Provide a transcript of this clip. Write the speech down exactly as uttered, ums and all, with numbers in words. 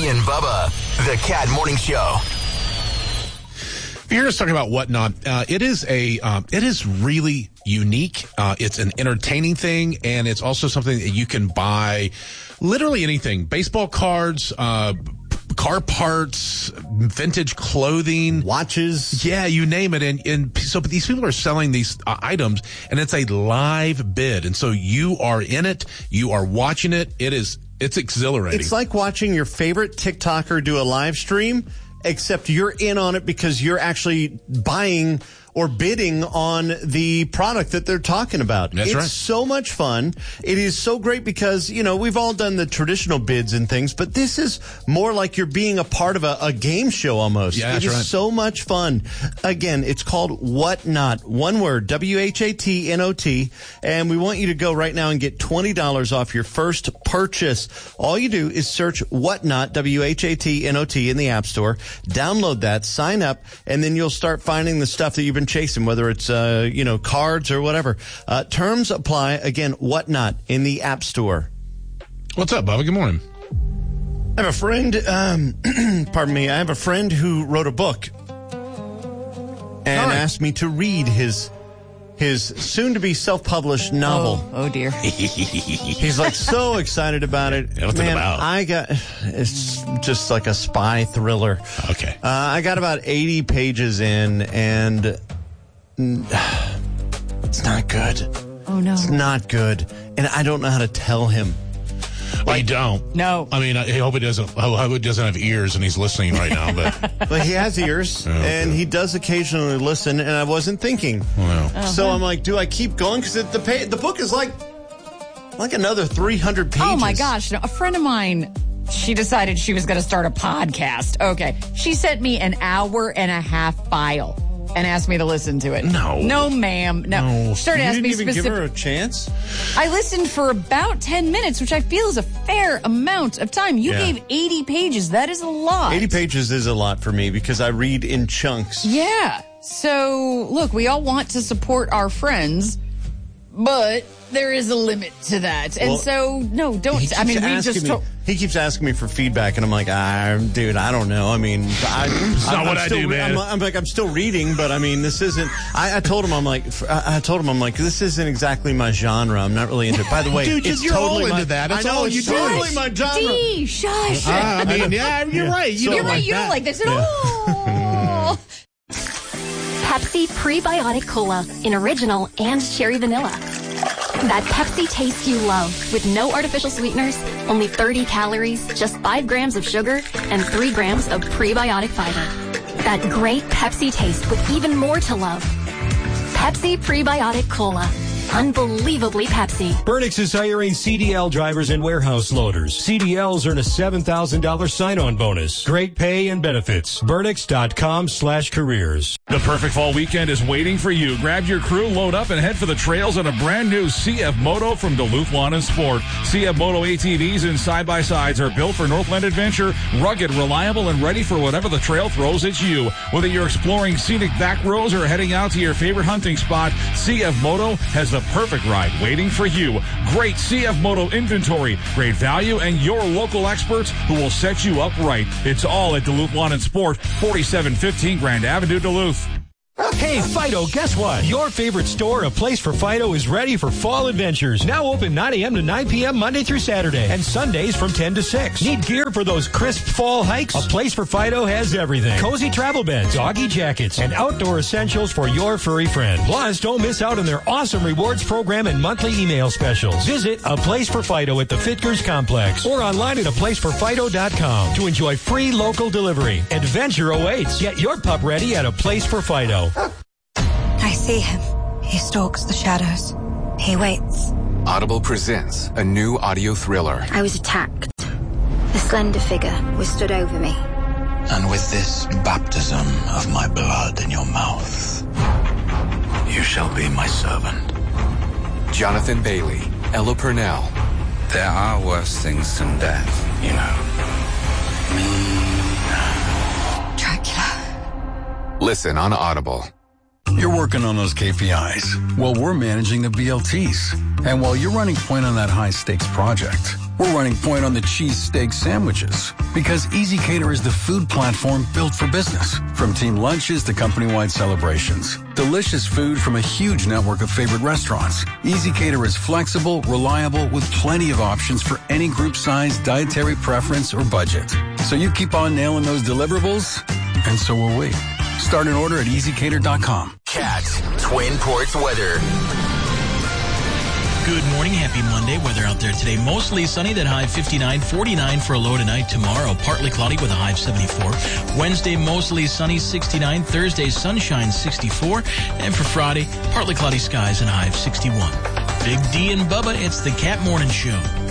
Ricky and Bubba, the Cat Morning Show. If you're just talking about Whatnot, uh, it is a, um, it is really unique. Uh, it's an entertaining thing, and it's also something that you can buy literally anything. Baseball cards, uh, car parts, vintage clothing, watches. Yeah, you name it. And, and so these people are selling these uh, items, and it's a live bid. And so you are in it. You are watching it. It is, it's exhilarating. It's like watching your favorite TikToker do a live stream, except you're in on it because you're actually buying or bidding on the product that they're talking about. That's it's right. so much fun. It is so great because, you know, we've all done the traditional bids and things, but this is more like you're being a part of a, a game show almost. Yeah, it that's is right. so much fun. Again, it's called Whatnot. One word, W H A T N O T. And we want you to go right now and get twenty dollars off your first purchase. All you do is search Whatnot, W H A T N O T, in the App Store. Download that, sign up, and then you'll start finding the stuff that you've been chasing, whether it's, uh, you know, cards or whatever. Uh, terms apply. Again, Whatnot in the App Store. What's up, Bubba? Good morning. I have a friend, um, pardon me, I have a friend who wrote a book and right. asked me to read his his soon-to-be self-published novel. Oh, oh dear. He's like so excited about it. Yeah, what's it Man, about? I got, it's just like a spy thriller. Okay. Uh, I got about eighty pages in, and it's not good. Oh, no. It's not good. And I don't know how to tell him. Well, you don't. No. I mean, I hope he doesn't. I hope he doesn't have ears and he's listening right now. But But he has ears, Okay. and he does occasionally listen, and I wasn't thinking. well, Uh-huh. So I'm like, do I keep going? Because the pa- the book is like like another three hundred pages. Oh, my gosh. No, a friend of mine, she decided she was going to start a podcast. Okay. She sent me an hour and a half file and asked me to listen to it. No. No, ma'am. No. No. She started You asking didn't me even give specific. her a chance? I listened for about ten minutes, which I feel is a fair amount of time. You Yeah. gave eighty pages. That is a lot. eighty pages is a lot for me because I read in chunks. Yeah. So, look, we all want to support our friends, but there is a limit to that. And Well, so, no, don't. He keeps I mean, we asking just. me, To- he keeps asking me for feedback, and I'm like, ah, dude, I don't know. I mean, I, it's not what I still, do, man. I'm, I'm like, I'm still reading, but I mean, this isn't. I, I told him, I'm like, I, I told him, I'm like, this isn't exactly my genre. I'm not really into it. By the way, Dude, it's you're all totally into my, that. That's I know, all it's you do. totally my genre. D, shush. Ah, I mean, yeah, you're Yeah. right. You So- don't You're right. like You don't that. like this at all. Pepsi Prebiotic Cola in original and cherry vanilla. That Pepsi taste you love with no artificial sweeteners, only thirty calories, just five grams of sugar, and three grams of prebiotic fiber. That great Pepsi taste with even more to love. Pepsi Prebiotic Cola. Unbelievably Pepsi. Burnix is hiring C D L drivers and warehouse loaders. C D Ls earn a seven thousand dollars sign-on bonus. Great pay and benefits. Burnix.com slash careers. The perfect fall weekend is waiting for you. Grab your crew, load up, and head for the trails on a brand new C F Moto from Duluth Lawn and Sport. C F Moto A T Vs and side-by-sides are built for Northland adventure, rugged, reliable, and ready for whatever the trail throws at you. Whether you're exploring scenic back roads or heading out to your favorite hunting spot, C F Moto has the perfect ride waiting for you. Great C F Moto inventory, great value, and your local experts who will set you up right. It's all at Duluth Lawn and Sport, forty-seven fifteen Grand Avenue, Duluth. Hey, Fido, guess what? Your favorite store, A Place for Fido, is ready for fall adventures. Now open nine a.m. to nine p.m. Monday through Saturday, and Sundays from ten to six. Need gear for those crisp fall hikes? A Place for Fido has everything. Cozy travel beds, doggy jackets, and outdoor essentials for your furry friend. Plus, don't miss out on their awesome rewards program and monthly email specials. Visit A Place for Fido at the Fitkers Complex or online at a place for fido dot com to enjoy free local delivery. Adventure awaits. Get your pup ready at A Place for Fido. I see him. He stalks the shadows. He waits. Audible presents a new audio thriller. I was attacked. A slender figure was stood over me. And with this baptism of my blood in your mouth, you shall be my servant. Jonathan Bailey, Ella Purnell. There are worse things than death, you know. Dracula. Listen on Audible. You're working on those K P Is. Well, we're managing the B L Ts. And while you're running point on that high-stakes project, we're running point on the cheesesteak sandwiches. Because Easy Cater is the food platform built for business. From team lunches to company-wide celebrations. Delicious food from a huge network of favorite restaurants. Easy Cater is flexible, reliable, with plenty of options for any group size, dietary preference, or budget. So you keep on nailing those deliverables, and so will we. Start an order at easy cater dot com. Cat Twin Ports weather. Good morning. Happy Monday. Weather out there today. Mostly sunny, that high fifty-nine, forty-nine for a low tonight. Tomorrow, partly cloudy with a high of seventy-four. Wednesday, mostly sunny, sixty-nine. Thursday, sunshine, sixty-four. And for Friday, partly cloudy skies and a high of sixty-one. Big D and Bubba, it's the Cat Morning Show.